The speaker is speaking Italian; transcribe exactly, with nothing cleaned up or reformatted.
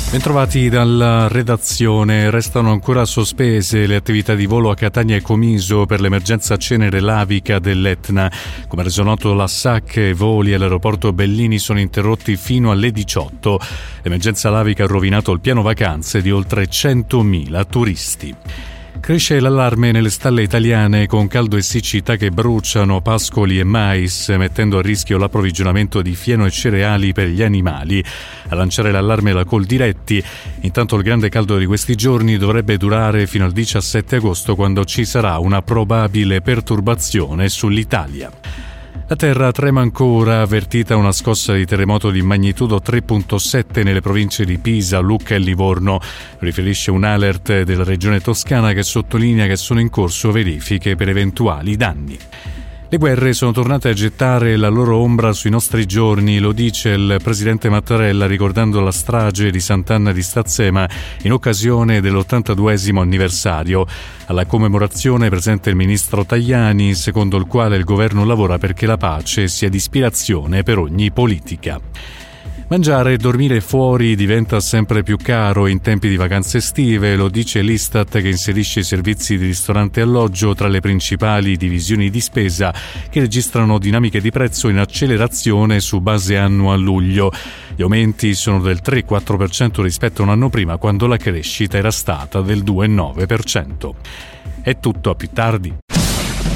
Bentrovati dalla redazione. Restano ancora sospese le attività di volo a Catania e Comiso per l'emergenza cenere lavica dell'Etna. Come reso noto la S A C, i voli all'aeroporto Bellini sono interrotti fino alle diciotto. L'emergenza lavica ha rovinato il piano vacanze di oltre centomila turisti. Cresce l'allarme nelle stalle italiane con caldo e siccità che bruciano pascoli e mais, mettendo a rischio l'approvvigionamento di fieno e cereali per gli animali. A lanciare l'allarme la Coldiretti. Intanto il grande caldo di questi giorni dovrebbe durare fino al diciassette agosto, quando ci sarà una probabile perturbazione sull'Italia. La terra trema ancora, avvertita una scossa di terremoto di magnitudo tre virgola sette nelle province di Pisa, Lucca e Livorno. Riferisce un alert della regione toscana che sottolinea che sono in corso verifiche per eventuali danni. Le guerre sono tornate a gettare la loro ombra sui nostri giorni, lo dice il presidente Mattarella ricordando la strage di Sant'Anna di Stazzema in occasione dell'ottantaduesimo anniversario. Alla commemorazione è presente il ministro Tajani, secondo il quale il governo lavora perché la pace sia di ispirazione per ogni politica. Mangiare e dormire fuori diventa sempre più caro in tempi di vacanze estive, lo dice l'Istat che inserisce i servizi di ristorante e alloggio tra le principali divisioni di spesa che registrano dinamiche di prezzo in accelerazione su base annua a luglio. Gli aumenti sono del tre virgola quattro per cento rispetto a un anno prima, quando la crescita era stata del due virgola nove per cento. È tutto, a più tardi.